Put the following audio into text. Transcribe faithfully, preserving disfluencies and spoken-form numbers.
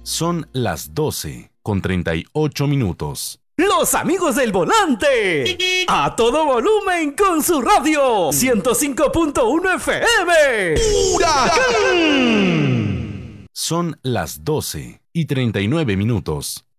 Son las doce con treinta y ocho minutos. Los amigos del volante. A todo volumen con su radio. ciento cinco punto uno F M. ¡Huracán! Son las doce y treinta y nueve minutos.